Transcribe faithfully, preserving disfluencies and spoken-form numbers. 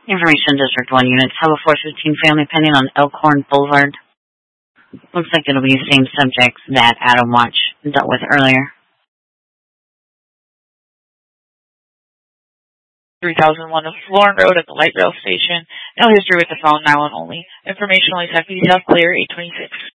Information District one units have a four fifteen family pending on Elkhorn Boulevard. Looks like it'll be the same subjects that Adam Watch dealt with earlier. three thousand one of Florin Road at the light rail station. No history with the phone, now and only. Information only set for details clear, eight twenty-six.